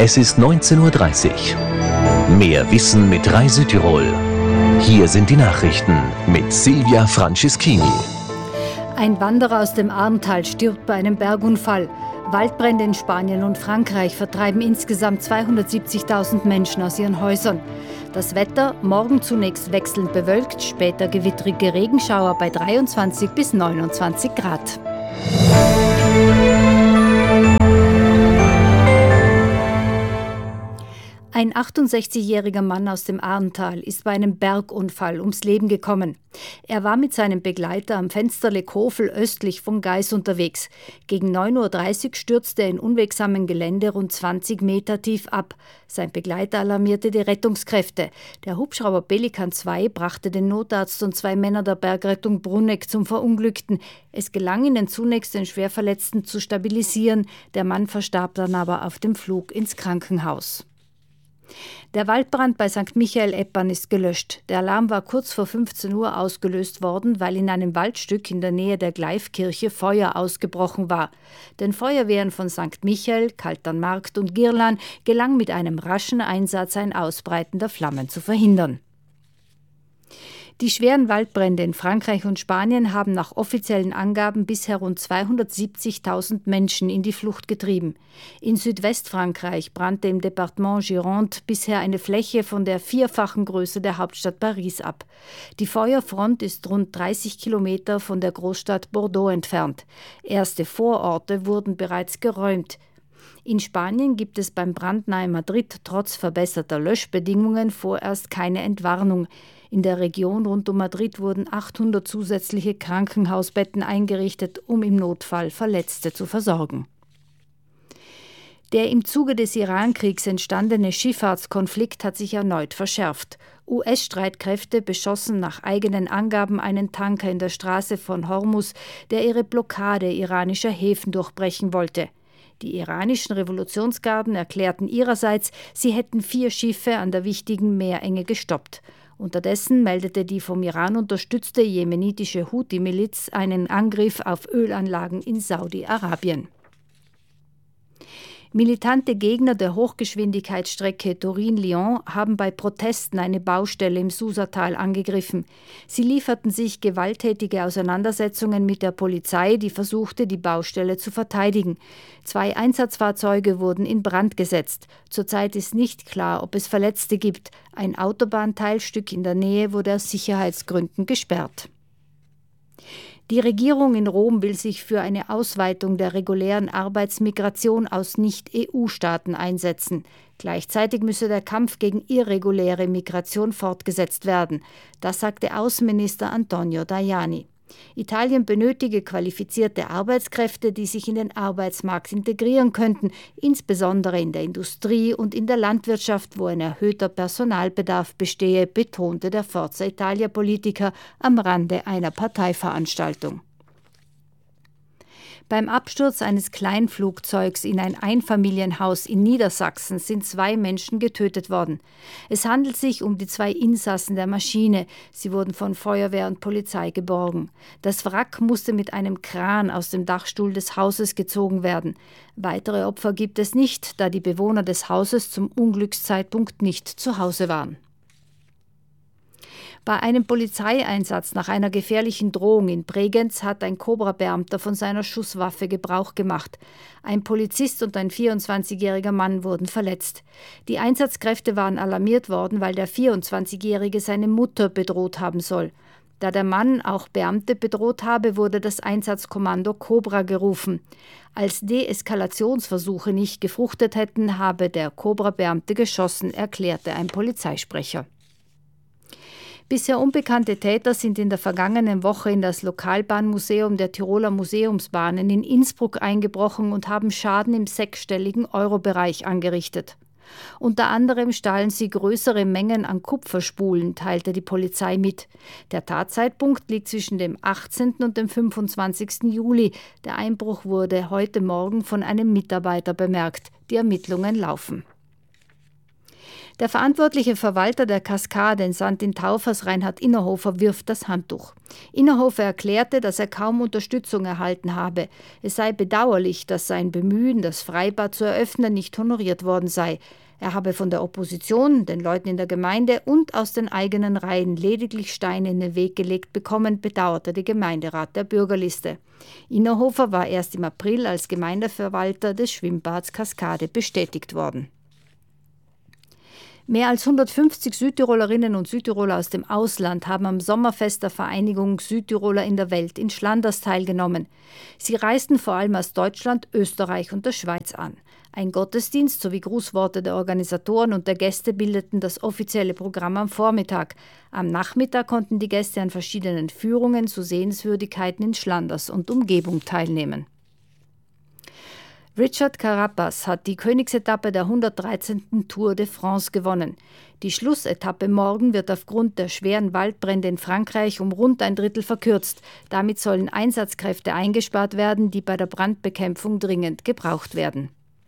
Es ist 19:30 Uhr. Mehr Wissen mit Rai Südtirol. Hier sind die Nachrichten mit Silvia Franceschini. Ein Wanderer aus dem Arntal stirbt bei einem Bergunfall. Waldbrände in Spanien und Frankreich vertreiben insgesamt 270.000 Menschen aus ihren Häusern. Das Wetter, morgen zunächst wechselnd bewölkt, später gewittrige Regenschauer bei 23 bis 29 Grad. Ein 68-jähriger Mann aus dem Arntal ist bei einem Bergunfall ums Leben gekommen. Er war mit seinem Begleiter am Fensterle-Kofel östlich von Gais unterwegs. Gegen 9:30 Uhr stürzte er in unwegsamem Gelände rund 20 Meter tief ab. Sein Begleiter alarmierte die Rettungskräfte. Der Hubschrauber Pelikan 2 brachte den Notarzt und 2 Männer der Bergrettung Bruneck zum Verunglückten. Es gelang ihnen zunächst, den Schwerverletzten zu stabilisieren. Der Mann verstarb dann aber auf dem Flug ins Krankenhaus. Der Waldbrand bei St. Michael-Eppern ist gelöscht. Der Alarm war kurz vor 15 Uhr ausgelöst worden, weil in einem Waldstück in der Nähe der Gleifkirche Feuer ausgebrochen war. Den Feuerwehren von St. Michael, Kalternmarkt und Girlan gelang mit einem raschen Einsatz ein Ausbreiten der Flammen zu verhindern. Die schweren Waldbrände in Frankreich und Spanien haben nach offiziellen Angaben bisher rund 270.000 Menschen in die Flucht getrieben. In Südwestfrankreich brannte im Departement Gironde bisher eine Fläche von der 4-fachen Größe der Hauptstadt Paris ab. Die Feuerfront ist rund 30 Kilometer von der Großstadt Bordeaux entfernt. Erste Vororte wurden bereits geräumt. In Spanien gibt es beim Brand nahe Madrid trotz verbesserter Löschbedingungen vorerst keine Entwarnung. In der Region rund um Madrid wurden 800 zusätzliche Krankenhausbetten eingerichtet, um im Notfall Verletzte zu versorgen. Der im Zuge des Irankriegs entstandene Schifffahrtskonflikt hat sich erneut verschärft. US-Streitkräfte beschossen nach eigenen Angaben einen Tanker in der Straße von Hormuz, der ihre Blockade iranischer Häfen durchbrechen wollte. Die iranischen Revolutionsgarden erklärten ihrerseits, sie hätten 4 Schiffe an der wichtigen Meerenge gestoppt. Unterdessen meldete die vom Iran unterstützte jemenitische Houthi-Miliz einen Angriff auf Ölanlagen in Saudi-Arabien. Militante Gegner der Hochgeschwindigkeitsstrecke Turin-Lyon haben bei Protesten eine Baustelle im Susatal angegriffen. Sie lieferten sich gewalttätige Auseinandersetzungen mit der Polizei, die versuchte, die Baustelle zu verteidigen. 2 Einsatzfahrzeuge wurden in Brand gesetzt. Zurzeit ist nicht klar, ob es Verletzte gibt. Ein Autobahnteilstück in der Nähe wurde aus Sicherheitsgründen gesperrt. Die Regierung in Rom will sich für eine Ausweitung der regulären Arbeitsmigration aus Nicht-EU-Staaten einsetzen. Gleichzeitig müsse der Kampf gegen irreguläre Migration fortgesetzt werden. Das sagte Außenminister Antonio Tajani. Italien benötige qualifizierte Arbeitskräfte, die sich in den Arbeitsmarkt integrieren könnten, insbesondere in der Industrie und in der Landwirtschaft, wo ein erhöhter Personalbedarf bestehe, betonte der Forza Italia-Politiker am Rande einer Parteiveranstaltung. Beim Absturz eines Kleinflugzeugs in ein Einfamilienhaus in Niedersachsen sind 2 Menschen getötet worden. Es handelt sich um die 2 Insassen der Maschine. Sie wurden von Feuerwehr und Polizei geborgen. Das Wrack musste mit einem Kran aus dem Dachstuhl des Hauses gezogen werden. Weitere Opfer gibt es nicht, da die Bewohner des Hauses zum Unglückszeitpunkt nicht zu Hause waren. Bei einem Polizeieinsatz nach einer gefährlichen Drohung in Bregenz hat ein Cobra-Beamter von seiner Schusswaffe Gebrauch gemacht. Ein Polizist und ein 24-jähriger Mann wurden verletzt. Die Einsatzkräfte waren alarmiert worden, weil der 24-jährige seine Mutter bedroht haben soll. Da der Mann auch Beamte bedroht habe, wurde das Einsatzkommando Cobra gerufen. Als Deeskalationsversuche nicht gefruchtet hätten, habe der Cobra-Beamte geschossen, erklärte ein Polizeisprecher. Bisher unbekannte Täter sind in der vergangenen Woche in das Lokalbahnmuseum der Tiroler Museumsbahnen in Innsbruck eingebrochen und haben Schaden im 6-stelligen Euro-Bereich angerichtet. Unter anderem stahlen sie größere Mengen an Kupferspulen, teilte die Polizei mit. Der Tatzeitpunkt liegt zwischen dem 18. und dem 25. Juli. Der Einbruch wurde heute Morgen von einem Mitarbeiter bemerkt. Die Ermittlungen laufen. Der verantwortliche Verwalter der Kaskade in St. Taufers, Reinhard Innerhofer, wirft das Handtuch. Innerhofer erklärte, dass er kaum Unterstützung erhalten habe. Es sei bedauerlich, dass sein Bemühen, das Freibad zu eröffnen, nicht honoriert worden sei. Er habe von der Opposition, den Leuten in der Gemeinde und aus den eigenen Reihen lediglich Steine in den Weg gelegt bekommen, bedauerte der Gemeinderat der Bürgerliste. Innerhofer war erst im April als Gemeindeverwalter des Schwimmbads Kaskade bestätigt worden. Mehr als 150 Südtirolerinnen und Südtiroler aus dem Ausland haben am Sommerfest der Vereinigung Südtiroler in der Welt in Schlanders teilgenommen. Sie reisten vor allem aus Deutschland, Österreich und der Schweiz an. Ein Gottesdienst sowie Grußworte der Organisatoren und der Gäste bildeten das offizielle Programm am Vormittag. Am Nachmittag konnten die Gäste an verschiedenen Führungen zu Sehenswürdigkeiten in Schlanders und Umgebung teilnehmen. Richard Carapaz hat die Königsetappe der 113. Tour de France gewonnen. Die Schlussetappe morgen wird aufgrund der schweren Waldbrände in Frankreich um rund ein Drittel verkürzt. Damit sollen Einsatzkräfte eingespart werden, die bei der Brandbekämpfung dringend gebraucht werden.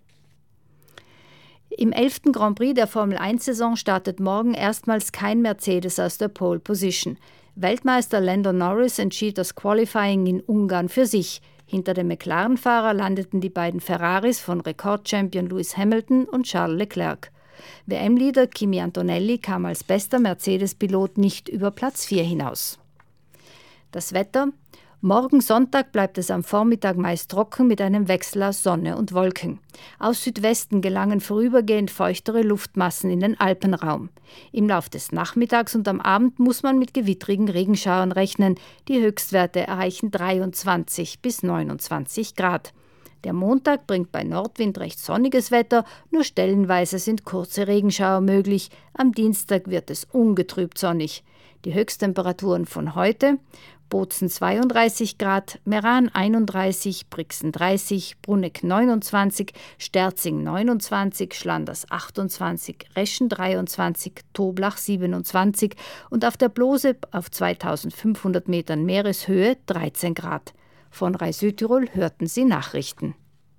Im 11. Grand Prix der Formel-1-Saison startet morgen erstmals kein Mercedes aus der Pole Position. Weltmeister Lando Norris entschied das Qualifying in Ungarn für sich. Hinter dem McLaren-Fahrer landeten die beiden Ferraris von Rekordchampion Lewis Hamilton und Charles Leclerc. WM-Leader Kimi Antonelli kam als bester Mercedes-Pilot nicht über Platz 4 hinaus. Das Wetter: Morgen Sonntag bleibt es am Vormittag meist trocken mit einem Wechsel aus Sonne und Wolken. Aus Südwesten gelangen vorübergehend feuchtere Luftmassen in den Alpenraum. Im Lauf des Nachmittags und am Abend muss man mit gewittrigen Regenschauern rechnen. Die Höchstwerte erreichen 23 bis 29 Grad. Der Montag bringt bei Nordwind recht sonniges Wetter, nur stellenweise sind kurze Regenschauer möglich. Am Dienstag wird es ungetrübt sonnig. Die Höchsttemperaturen von heute: Bozen 32 Grad, Meran 31, Brixen 30, Bruneck 29, Sterzing 29, Schlanders 28, Reschen 23, Toblach 27 und auf der Blose auf 2500 Metern Meereshöhe 13 Grad. Von RAI Südtirol hörten Sie Nachrichten.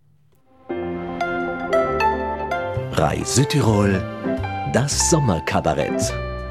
RAI Südtirol, das Sommerkabarett.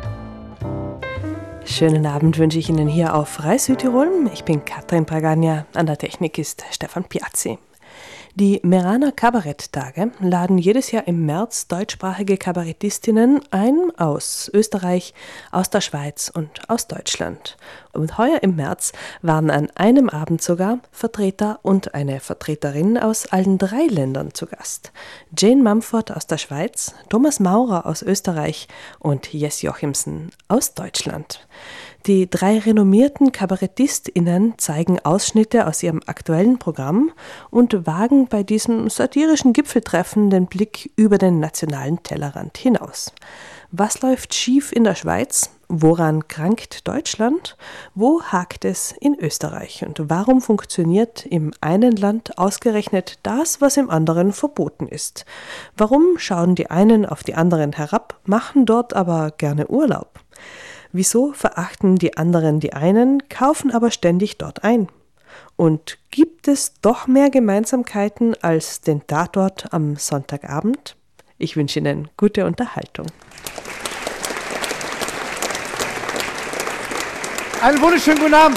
Schönen Abend wünsche ich Ihnen hier auf RAI Südtirol. Ich bin Katrin Pagania, an der Technik ist Stefan Piazzi. Die Meraner Kabaretttage laden jedes Jahr im März deutschsprachige Kabarettistinnen ein aus Österreich, aus der Schweiz und aus Deutschland. Und heuer im März waren an einem Abend sogar Vertreter und eine Vertreterin aus allen 3 Ländern zu Gast. Jane Mumford aus der Schweiz, Thomas Maurer aus Österreich und Jess Jochimsen aus Deutschland. Die 3 renommierten KabarettistInnen zeigen Ausschnitte aus ihrem aktuellen Programm und wagen bei diesem satirischen Gipfeltreffen den Blick über den nationalen Tellerrand hinaus. Was läuft schief in der Schweiz? Woran krankt Deutschland? Wo hakt es in Österreich? Und warum funktioniert im einen Land ausgerechnet das, was im anderen verboten ist? Warum schauen die einen auf die anderen herab, machen dort aber gerne Urlaub? Wieso verachten die anderen die einen, kaufen aber ständig dort ein? Und gibt es doch mehr Gemeinsamkeiten als den Tatort am Sonntagabend? Ich wünsche Ihnen gute Unterhaltung. Einen wunderschönen guten Abend.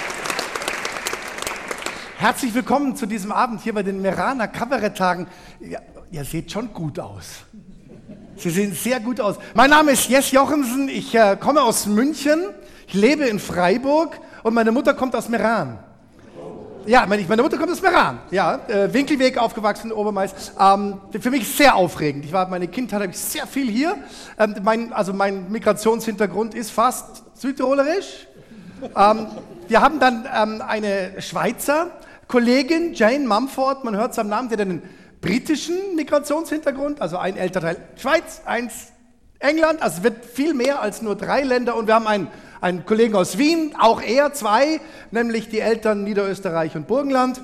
Herzlich willkommen zu diesem Abend hier bei den Meraner Kabaretttagen. Ja, ihr seht schon gut aus. Sie sehen sehr gut aus. Mein Name ist Jess Jochimsen, ich komme aus München, ich lebe in Freiburg und meine Mutter kommt aus Meran. Ja, meine Mutter kommt aus Meran, ja, Winkelweg aufgewachsen in Obermais. Für mich sehr aufregend. Meine Kindheit habe ich sehr viel hier. Mein Migrationshintergrund ist fast südtirolerisch. Wir haben dann eine Schweizer Kollegin, Jane Mumford, man hört es am Namen, die hat einen britischen Migrationshintergrund, also ein Elternteil Schweiz, eins England, also es wird viel mehr als nur 3 Länder und wir haben einen Kollegen aus Wien, auch er 2, nämlich die Eltern Niederösterreich und Burgenland.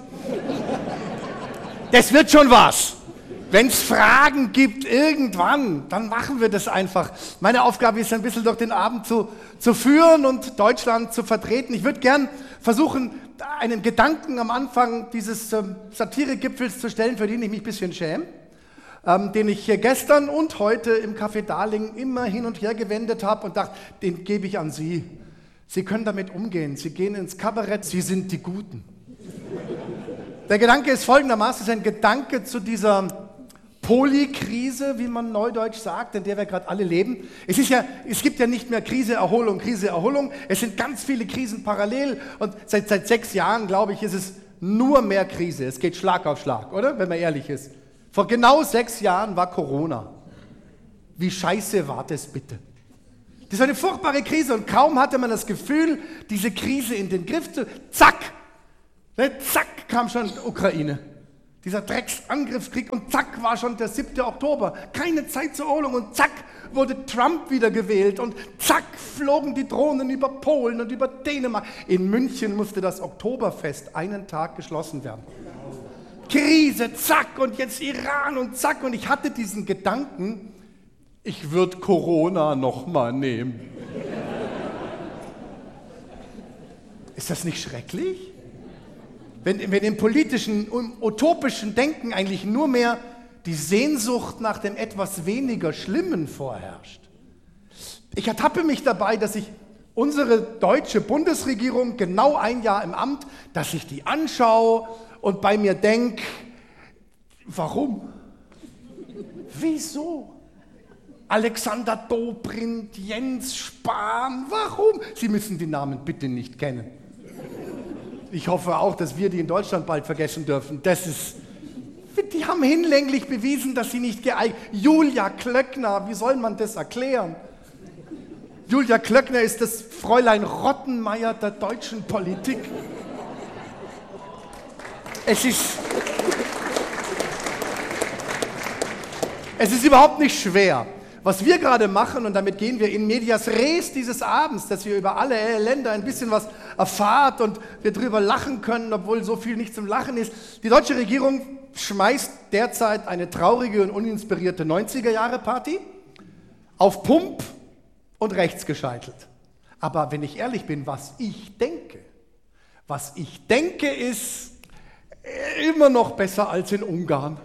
Das wird schon was. Wenn es Fragen gibt irgendwann, dann machen wir das einfach. Meine Aufgabe ist ein bisschen durch den Abend zu führen und Deutschland zu vertreten. Ich würde gern versuchen, einen Gedanken am Anfang dieses Satiregipfels zu stellen, für den ich mich ein bisschen schäme. den ich gestern und heute im Café Darling immer hin und her gewendet habe und dachte, den gebe ich an Sie. Sie können damit umgehen. Sie gehen ins Kabarett, Sie sind die Guten. Der Gedanke ist folgendermaßen, es ist ein Gedanke zu dieser Polykrise, wie man neudeutsch sagt, in der wir gerade alle leben. Es gibt ja nicht mehr Krise, Erholung. Es sind ganz viele Krisen parallel und seit 6 Jahren, glaube ich, ist es nur mehr Krise. Es geht Schlag auf Schlag, oder? Wenn man ehrlich ist. Vor genau 6 Jahren war Corona. Wie scheiße war das bitte? Das war eine furchtbare Krise und kaum hatte man das Gefühl, diese Krise in den Griff zu... Zack! Zack kam schon Ukraine. Dieser Drecksangriffskrieg und zack war schon der 7. Oktober. Keine Zeit zur Erholung und zack wurde Trump wieder gewählt und zack flogen die Drohnen über Polen und über Dänemark. In München musste das Oktoberfest einen Tag geschlossen werden. Krise, zack und jetzt Iran und zack und ich hatte diesen Gedanken, ich würde Corona nochmal nehmen. Ist das nicht schrecklich? Wenn im politischen, utopischen Denken eigentlich nur mehr die Sehnsucht nach dem etwas weniger Schlimmen vorherrscht. Ich ertappe mich dabei, dass ich unsere deutsche Bundesregierung, genau 1 Jahr im Amt, dass ich die anschaue und bei mir denke, warum? Wieso? Alexander Dobrindt, Jens Spahn, warum? Sie müssen die Namen bitte nicht kennen. Ich hoffe auch, dass wir die in Deutschland bald vergessen dürfen. Die haben hinlänglich bewiesen, dass sie nicht geeignet sind. Julia Klöckner, wie soll man das erklären? Julia Klöckner ist das Fräulein Rottenmeier der deutschen Politik. Es ist überhaupt nicht schwer. Was wir gerade machen, und damit gehen wir in medias res dieses Abends, dass ihr über alle Länder ein bisschen was erfahrt und wir drüber lachen können, obwohl so viel nicht zum Lachen ist. Die deutsche Regierung schmeißt derzeit eine traurige und uninspirierte 90er-Jahre-Party auf Pump und rechts gescheitelt. Aber wenn ich ehrlich bin, was ich denke ist immer noch besser als in Ungarn.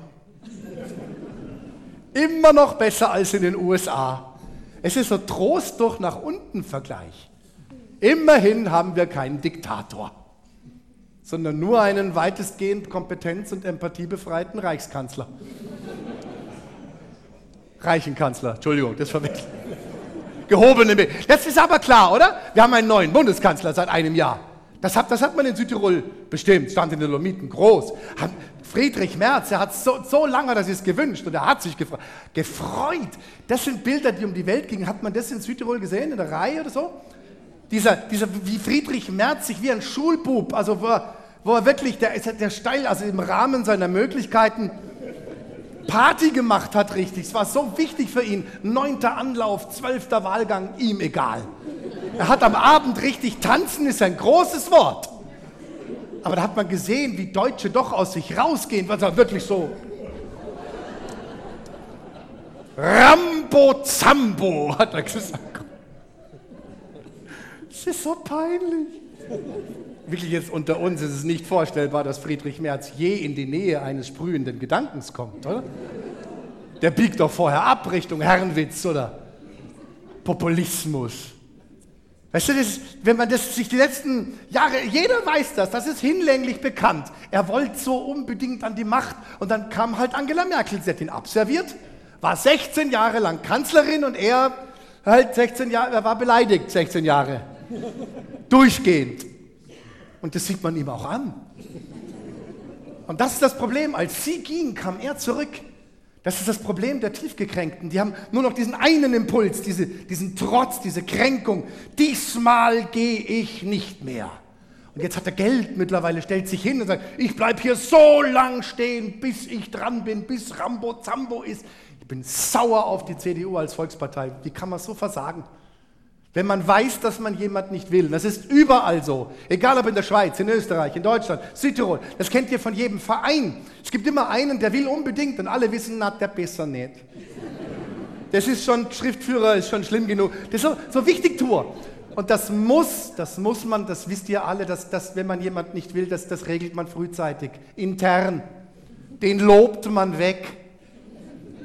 Immer noch besser als in den USA. Es ist so Trost durch nach unten Vergleich. Immerhin haben wir keinen Diktator, sondern nur einen weitestgehend kompetenz- und empathiebefreiten Reichskanzler. Reichenkanzler, Entschuldigung, das verwechselt. Gehobene Mittel. Das ist aber klar, oder? Wir haben einen neuen Bundeskanzler seit einem Jahr. Das hat man in Südtirol bestimmt, stand in den Dolomiten groß. Friedrich Merz, er hat so lange das ist gewünscht und er hat sich gefreut. Das sind Bilder, die um die Welt gingen. Hat man das in Südtirol gesehen, in der Reihe oder so? Wie Friedrich Merz sich wie ein Schulbub, also wo er wirklich, der steil, also im Rahmen seiner Möglichkeiten Party gemacht hat richtig. Es war so wichtig für ihn. 9. Anlauf, 12. Wahlgang, ihm egal. Er hat am Abend richtig tanzen, ist ein großes Wort. Aber da hat man gesehen, wie Deutsche doch aus sich rausgehen, was er wirklich so... Rambo Zambo, hat er gesagt. Es ist so peinlich. Wirklich jetzt unter uns ist es nicht vorstellbar, dass Friedrich Merz je in die Nähe eines sprühenden Gedankens kommt, oder? Der biegt doch vorher ab Richtung Herrenwitz oder Populismus. Weißt du, wenn man das sich die letzten Jahre, jeder weiß das ist hinlänglich bekannt. Er wollte so unbedingt an die Macht und dann kam halt Angela Merkel, sie hat ihn abserviert, war 16 Jahre lang Kanzlerin und er halt 16 Jahre, er war beleidigt 16 Jahre. Durchgehend. Und das sieht man ihm auch an. Und das ist das Problem. Als sie ging, kam er zurück. Das ist das Problem der Tiefgekränkten. Die haben nur noch diesen einen Impuls, diesen Trotz, diese Kränkung. Diesmal gehe ich nicht mehr. Und jetzt hat er Geld mittlerweile, stellt sich hin und sagt, ich bleibe hier so lang stehen, bis ich dran bin, bis Rambo Zambo ist. Ich bin sauer auf die CDU als Volkspartei. Wie kann man so versagen? Wenn man weiß, dass man jemand nicht will. Das ist überall so. Egal ob in der Schweiz, in Österreich, in Deutschland, Südtirol. Das kennt ihr von jedem Verein. Es gibt immer einen, der will unbedingt und alle wissen, na, der besser nicht. Das ist schon, Schriftführer ist schon schlimm genug. Das ist so wichtig, Tour. Und das muss man, das wisst ihr alle, dass wenn man jemand nicht will, das regelt man frühzeitig, intern. Den lobt man weg.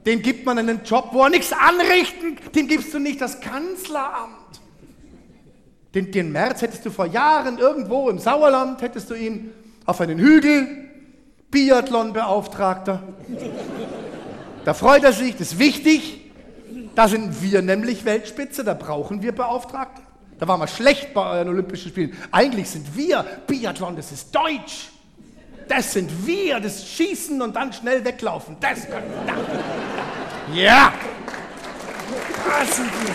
dem gibt man einen Job, wo er nichts anrichten, dem gibst du nicht das Kanzleramt. Den Merz hättest du vor Jahren irgendwo im Sauerland, hättest du ihn auf einen Hügel, Biathlon-Beauftragter. Da freut er sich, das ist wichtig. Da sind wir nämlich Weltspitze, da brauchen wir Beauftragte. Da waren wir schlecht bei euren Olympischen Spielen. Eigentlich sind wir Biathlon, das ist deutsch. Das sind wir, das Schießen und dann schnell weglaufen. Das können wir. Ja, das sind wir.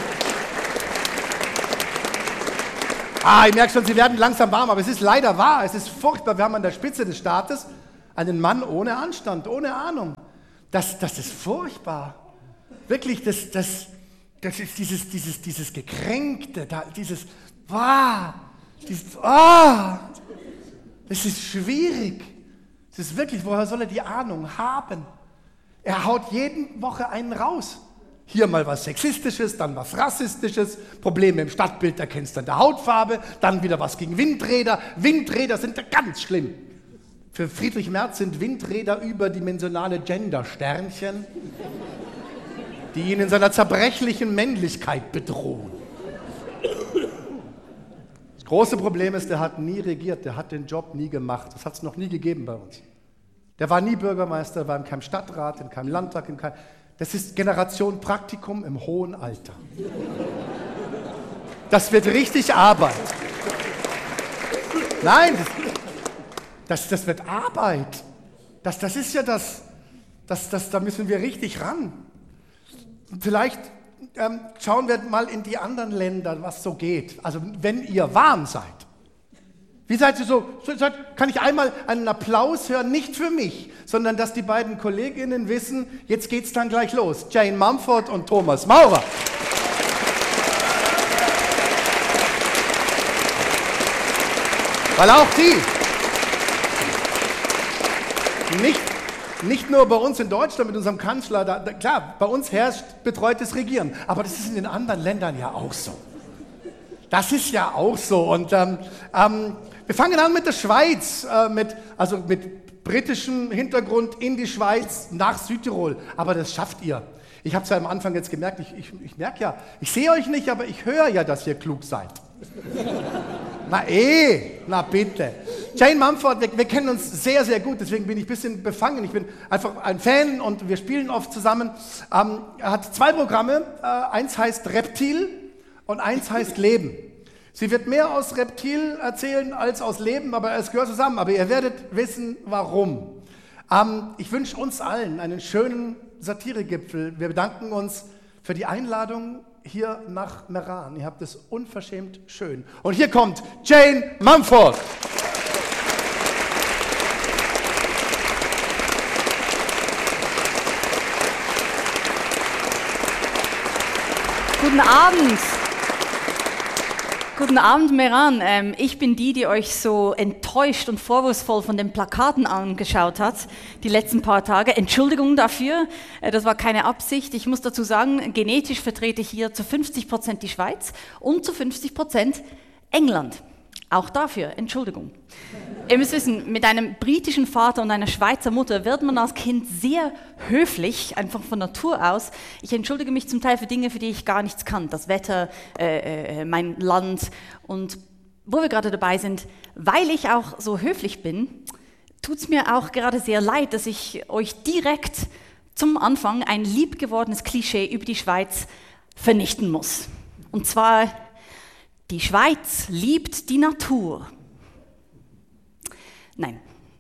Ich merke schon, Sie werden langsam warm, aber es ist leider wahr, es ist furchtbar. Wir haben an der Spitze des Staates einen Mann ohne Anstand, ohne Ahnung. Das ist furchtbar. Wirklich, das ist dieses Gekränkte, das ist schwierig. Das ist wirklich, woher soll er die Ahnung haben? Er haut jede Woche einen raus. Hier mal was Sexistisches, dann was Rassistisches, Probleme im Stadtbild erkennst du an der Hautfarbe, dann wieder was gegen Windräder. Windräder sind ja ganz schlimm. Für Friedrich Merz sind Windräder überdimensionale Gender-Sternchen, die ihn in seiner zerbrechlichen Männlichkeit bedrohen. Das große Problem ist, der hat nie regiert, der hat den Job nie gemacht. Das hat es noch nie gegeben bei uns. Der war nie Bürgermeister, war in keinem Stadtrat, in keinem Landtag, das ist Generation Praktikum im hohen Alter. Das wird richtig Arbeit. Nein, das wird Arbeit. Das ist ja da müssen wir richtig ran. Vielleicht schauen wir mal in die anderen Länder, was so geht. Also wenn ihr warm seid. Wie seid ihr so? Kann ich einmal einen Applaus hören? Nicht für mich, sondern dass die beiden Kolleginnen wissen, jetzt geht's dann gleich los. Jane Mumford und Thomas Maurer. Weil auch die nicht nur bei uns in Deutschland mit unserem Kanzler, klar, bei uns herrscht betreutes Regieren, aber das ist in den anderen Ländern ja auch so. Das ist ja auch so. Und wir fangen an mit der Schweiz, mit britischem Hintergrund in die Schweiz nach Südtirol. Aber das schafft ihr. Ich habe es ja am Anfang jetzt gemerkt, ich merke ja, ich sehe euch nicht, aber ich höre ja, dass ihr klug seid. Na bitte. Jane Mumford, wir kennen uns sehr, sehr gut, deswegen bin ich ein bisschen befangen. Ich bin einfach ein Fan und wir spielen oft zusammen. Er hat 2 Programme, eins heißt Reptil und eins heißt Leben. Sie wird mehr aus Reptil erzählen als aus Leben, aber es gehört zusammen. Aber ihr werdet wissen, warum. Ich wünsche uns allen einen schönen Satiregipfel. Wir bedanken uns für die Einladung hier nach Meran. Ihr habt es unverschämt schön. Und hier kommt Jane Mumford. Guten Abend. Guten Abend, Meran. Ich bin die euch so enttäuscht und vorwurfsvoll von den Plakaten angeschaut hat, die letzten paar Tage. Entschuldigung dafür, das war keine Absicht. Ich muss dazu sagen, genetisch vertrete ich hier zu 50% die Schweiz und zu 50% England. Auch dafür, Entschuldigung. Ihr müsst wissen, mit einem britischen Vater und einer Schweizer Mutter wird man als Kind sehr höflich, einfach von Natur aus. Ich entschuldige mich zum Teil für Dinge, für die ich gar nichts kann. Das Wetter, mein Land. Und wo wir gerade dabei sind, weil ich auch so höflich bin, tut es mir auch gerade sehr leid, dass ich euch direkt zum Anfang ein liebgewordenes Klischee über die Schweiz vernichten muss. Und zwar: Die Schweiz liebt die Natur. Nein.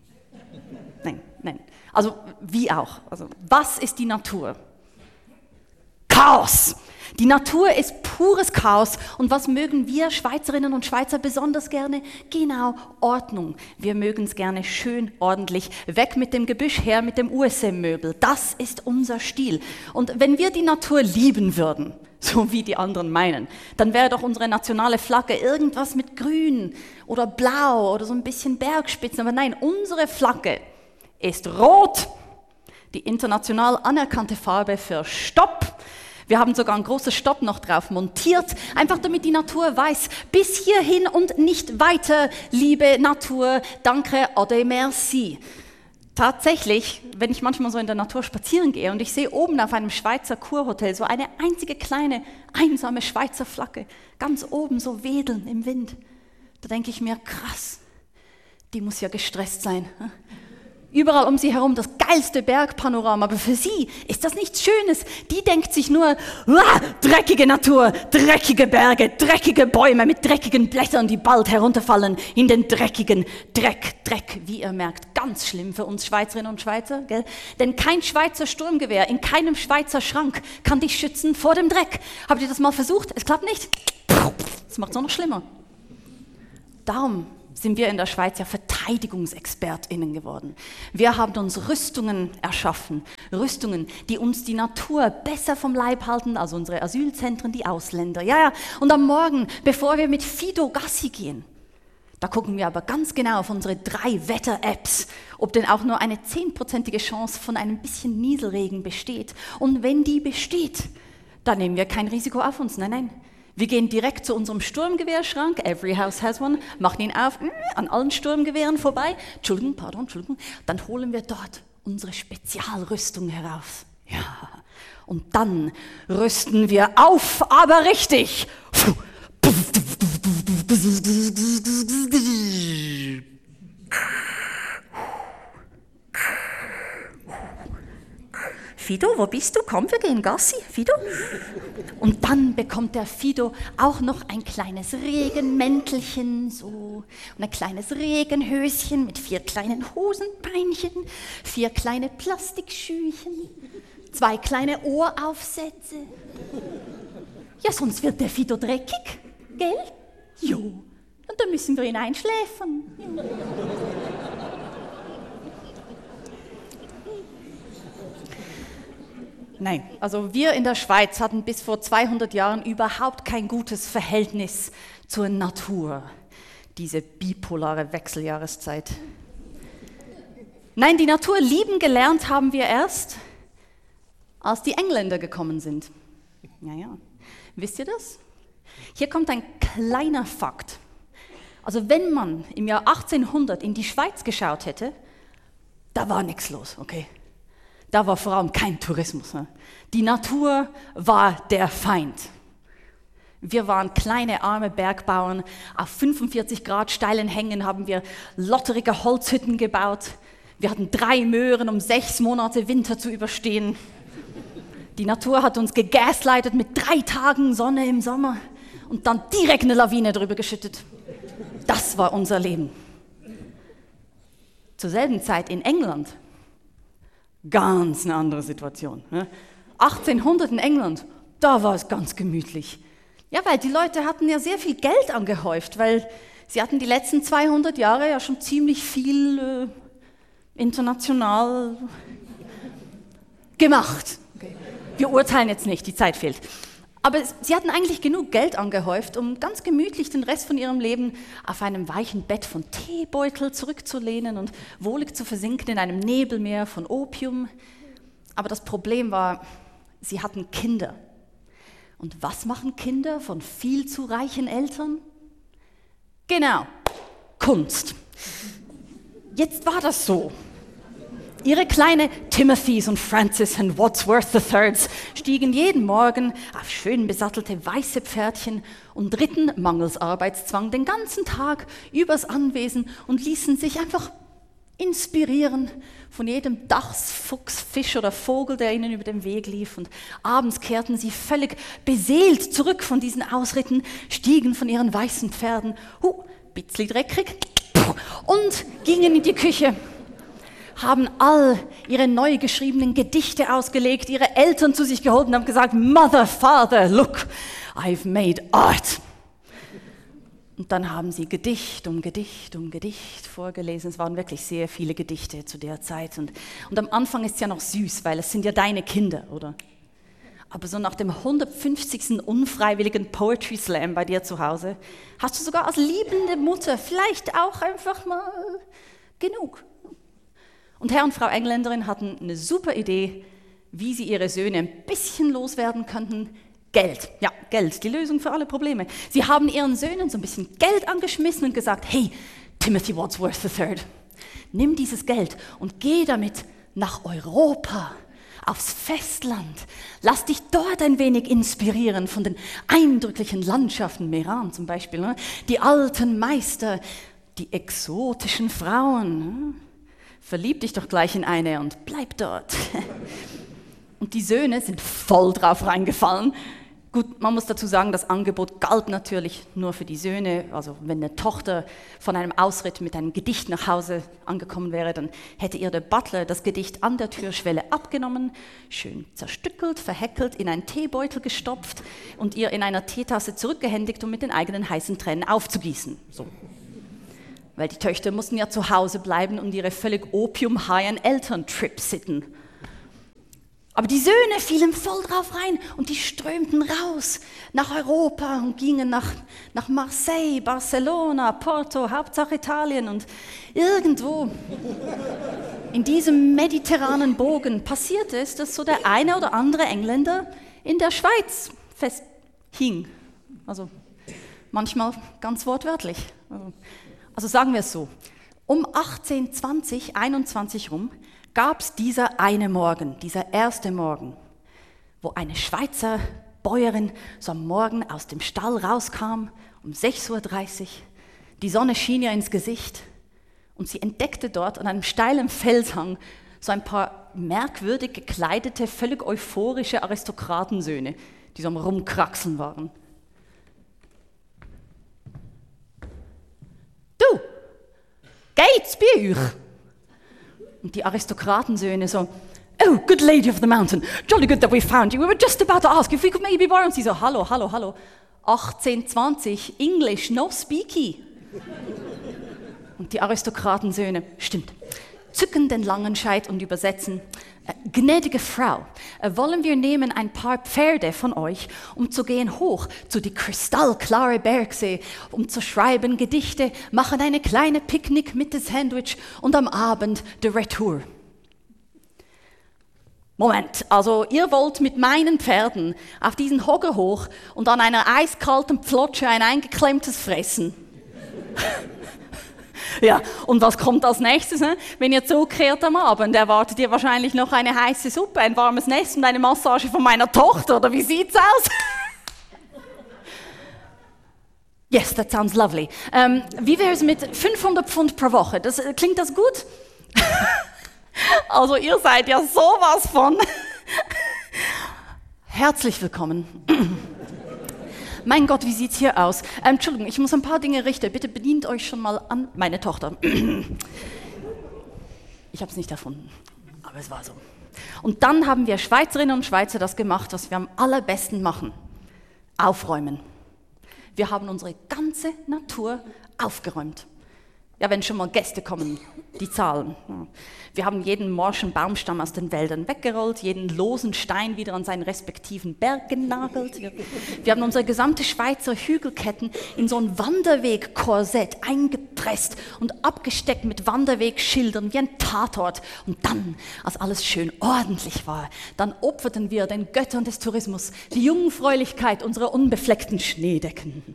Also wie auch? Also was ist die Natur? Chaos. Die Natur ist pures Chaos. Und was mögen wir Schweizerinnen und Schweizer besonders gerne? Genau, Ordnung. Wir mögen es gerne schön ordentlich. Weg mit dem Gebüsch, her mit dem USM-Möbel. Das ist unser Stil. Und wenn wir die Natur lieben würden, so wie die anderen meinen, dann wäre doch unsere nationale Flagge irgendwas mit Grün oder Blau oder so ein bisschen Bergspitzen. Aber nein, unsere Flagge ist rot, die international anerkannte Farbe für Stopp. Wir haben sogar ein großes Stopp noch drauf montiert, einfach damit die Natur weiß, bis hierhin und nicht weiter, liebe Natur, danke, ade, merci. Tatsächlich, wenn ich manchmal so in der Natur spazieren gehe und ich sehe oben auf einem Schweizer Kurhotel so eine einzige kleine, einsame Schweizer Flagge, ganz oben so wedeln im Wind, da denke ich mir, krass, die muss ja gestresst sein. Überall um sie herum das geilste Bergpanorama, aber für sie ist das nichts Schönes. Die denkt sich nur, dreckige Natur, dreckige Berge, dreckige Bäume mit dreckigen Blättern, die bald herunterfallen in den dreckigen Dreck, wie ihr merkt, ganz schlimm für uns Schweizerinnen und Schweizer, gell? Denn kein Schweizer Sturmgewehr in keinem Schweizer Schrank kann dich schützen vor dem Dreck. Habt ihr das mal versucht? Es klappt nicht. Das macht es noch schlimmer. Darum sind wir in der Schweiz ja VerteidigungsexpertInnen geworden. Wir haben uns Rüstungen erschaffen, Rüstungen, die uns die Natur besser vom Leib halten als unsere Asylzentren, die Ausländer. Ja, und am Morgen, bevor wir mit Fido Gassi gehen, da gucken wir aber ganz genau auf unsere 3 Wetter-Apps, ob denn auch nur eine 10%ige Chance von einem bisschen Nieselregen besteht. Und wenn die besteht, dann nehmen wir kein Risiko auf uns. Nein. Wir gehen direkt zu unserem Sturmgewehrschrank, every house has one, machen ihn auf, an allen Sturmgewehren vorbei. Entschuldigung, dann holen wir dort unsere Spezialrüstung heraus. Ja, und dann rüsten wir auf, aber richtig. Fido, wo bist du? Komm, wir gehen Gassi, Fido. Und dann bekommt der Fido auch noch ein kleines Regenmäntelchen, so, und ein kleines Regenhöschen mit 4 kleinen Hosenbeinchen, 4 kleine Plastikschüchen, 2 kleine Ohraufsätze. Ja, sonst wird der Fido dreckig, gell? Jo, und dann müssen wir ihn einschläfern. Ja. Nein, also wir in der Schweiz hatten bis vor 200 Jahren überhaupt kein gutes Verhältnis zur Natur, diese bipolare Wechseljahreszeit. Nein, die Natur lieben gelernt haben wir erst, als die Engländer gekommen sind. Ja, wisst ihr das? Hier kommt ein kleiner Fakt. Also wenn man im Jahr 1800 in die Schweiz geschaut hätte, da war nichts los, okay? Da war vor allem kein Tourismus. Die Natur war der Feind. Wir waren kleine, arme Bergbauern. Auf 45 Grad steilen Hängen haben wir lotterige Holzhütten gebaut. Wir hatten 3 Möhren, um 6 Monate Winter zu überstehen. Die Natur hat uns gegaslightet mit 3 Tagen Sonne im Sommer und dann direkt eine Lawine drüber geschüttet. Das war unser Leben. Zur selben Zeit in England ganz eine andere Situation. 1800 in England, da war es ganz gemütlich. Ja, weil die Leute hatten ja sehr viel Geld angehäuft, weil sie hatten die letzten 200 Jahre ja schon ziemlich viel international gemacht. Okay. Wir urteilen jetzt nicht, die Zeit fehlt. Aber sie hatten eigentlich genug Geld angehäuft, um ganz gemütlich den Rest von ihrem Leben auf einem weichen Bett von Teebeutel zurückzulehnen und wohlig zu versinken in einem Nebelmeer von Opium. Aber das Problem war, sie hatten Kinder. Und was machen Kinder von viel zu reichen Eltern? Genau, Kunst. Jetzt war das so. Ihre kleine Timothys und Francis und Wadsworth IIIs stiegen jeden Morgen auf schön besattelte weiße Pferdchen und ritten mangels Arbeitszwang den ganzen Tag übers Anwesen und ließen sich einfach inspirieren von jedem Dachs, Fuchs, Fisch oder Vogel, der ihnen über den Weg lief. Und abends kehrten sie völlig beseelt zurück von diesen Ausritten, stiegen von ihren weißen Pferden, bitzli dreckig, und gingen in die Küche. Haben all ihre neu geschriebenen Gedichte ausgelegt, ihre Eltern zu sich geholt und haben gesagt, Mother, Father, look, I've made art. Und dann haben sie Gedicht um Gedicht um Gedicht vorgelesen. Es waren wirklich sehr viele Gedichte zu der Zeit. Und am Anfang ist es ja noch süß, weil es sind ja deine Kinder, oder? Aber so nach dem 150. unfreiwilligen Poetry Slam bei dir zu Hause, hast du sogar als liebende Mutter vielleicht auch einfach mal genug. Und Herr und Frau Engländerin hatten eine super Idee, wie sie ihre Söhne ein bisschen loswerden könnten. Geld. Ja, Geld, die Lösung für alle Probleme. Sie haben ihren Söhnen so ein bisschen Geld angeschmissen und gesagt, hey, Timothy Wadsworth III, Nimm dieses Geld und geh damit nach Europa, aufs Festland. Lass dich dort ein wenig inspirieren von den eindrücklichen Landschaften, Meran zum Beispiel, ne? Die alten Meister, die exotischen Frauen. Ne? Verlieb dich doch gleich in eine und bleib dort. Und die Söhne sind voll drauf reingefallen. Gut, man muss dazu sagen, das Angebot galt natürlich nur für die Söhne. Also wenn eine Tochter von einem Ausritt mit einem Gedicht nach Hause angekommen wäre, dann hätte ihr der Butler das Gedicht an der Türschwelle abgenommen, schön zerstückelt, verhäckelt, in einen Teebeutel gestopft und ihr in einer Teetasse zurückgehändigt, um mit den eigenen heißen Tränen aufzugießen. So. Weil die Töchter mussten ja zu Hause bleiben und ihre völlig opiumhaien Elterntrip sitten. Aber die Söhne fielen voll drauf rein und die strömten raus nach Europa und gingen nach Marseille, Barcelona, Porto, Hauptsache Italien. Und irgendwo in diesem mediterranen Bogen passierte es, dass so der eine oder andere Engländer in der Schweiz festhing. Also manchmal ganz wortwörtlich. Also sagen wir es so, um 1820, 21 rum, gab es dieser eine Morgen, dieser erste Morgen, wo eine Schweizer Bäuerin so am Morgen aus dem Stall rauskam, um 6:30 Uhr. Die Sonne schien ihr ins Gesicht und sie entdeckte dort an einem steilen Felshang so ein paar merkwürdig gekleidete, völlig euphorische Aristokratensöhne, die so am Rumkraxeln waren. Du, geht's bei euch? Und die Aristokratensöhne so, oh, good lady of the mountain, jolly good that we found you. We were just about to ask if we could maybe borrow. Und sie so, hallo, 1820, English, no speaky. Und die Aristokratensöhne, stimmt, zücken den Langenscheit und übersetzen, gnädige Frau, wollen wir nehmen ein paar Pferde von euch, um zu gehen hoch zu die kristallklare Bergsee, um zu schreiben Gedichte, machen eine kleine Picknick mit dem Sandwich und am Abend der Retour. Moment, also ihr wollt mit meinen Pferden auf diesen Hogger hoch und an einer eiskalten Pflotsche ein eingeklemmtes fressen? Ja, und was kommt als nächstes? Ne? Wenn ihr zurückkehrt am Abend, erwartet ihr wahrscheinlich noch eine heiße Suppe, ein warmes Nest und eine Massage von meiner Tochter, oder wie sieht's aus? Yes, that sounds lovely. Wie wäre es mit 500 Pfund pro Woche? Klingt das gut? Also ihr seid ja sowas von. Herzlich willkommen. Mein Gott, wie sieht's hier aus? Entschuldigung, ich muss ein paar Dinge richten. Bitte bedient euch schon mal an meine Tochter. Ich habe es nicht erfunden, aber es war so. Und dann haben wir Schweizerinnen und Schweizer das gemacht, was wir am allerbesten machen. Aufräumen. Wir haben unsere ganze Natur aufgeräumt. Ja, wenn schon mal Gäste kommen, die zahlen. Wir haben jeden morschen Baumstamm aus den Wäldern weggerollt, jeden losen Stein wieder an seinen respektiven Berg genagelt. Wir haben unsere gesamte Schweizer Hügelketten in so ein Wanderwegkorsett eingepresst und abgesteckt mit Wanderwegschildern wie ein Tatort. Und dann, als alles schön ordentlich war, dann opferten wir den Göttern des Tourismus die Jungfräulichkeit unserer unbefleckten Schneedecken.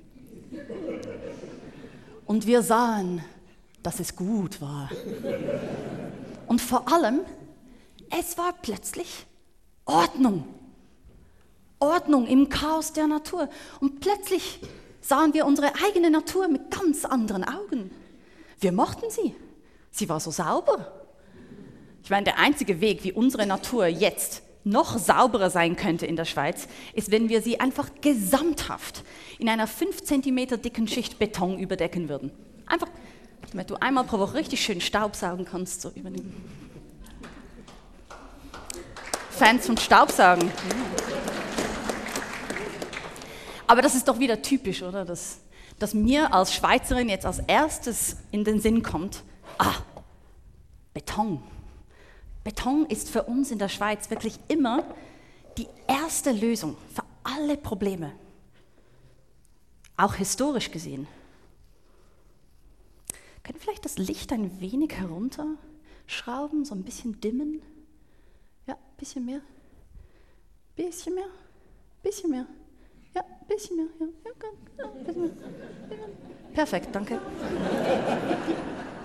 Und wir sahen, dass es gut war. Und vor allem, es war plötzlich Ordnung. Ordnung im Chaos der Natur. Und plötzlich sahen wir unsere eigene Natur mit ganz anderen Augen. Wir mochten sie. Sie war so sauber. Ich meine, der einzige Weg, wie unsere Natur jetzt noch sauberer sein könnte in der Schweiz, ist, wenn wir sie einfach gesamthaft in einer 5 cm dicken Schicht Beton überdecken würden. Einfach, damit du einmal pro Woche richtig schön Staubsaugen kannst, so übernehmen. Fans von Staubsaugen. Aber das ist doch wieder typisch, oder? Dass mir als Schweizerin jetzt als erstes in den Sinn kommt, Beton. Beton ist für uns in der Schweiz wirklich immer die erste Lösung für alle Probleme. Auch historisch gesehen. Können wir vielleicht das Licht ein wenig herunterschrauben, so ein bisschen dimmen? Ja, ein bisschen mehr. Bisschen mehr. Bisschen mehr. Ja, ein bisschen mehr. Ja, ein bisschen mehr. Perfekt, danke.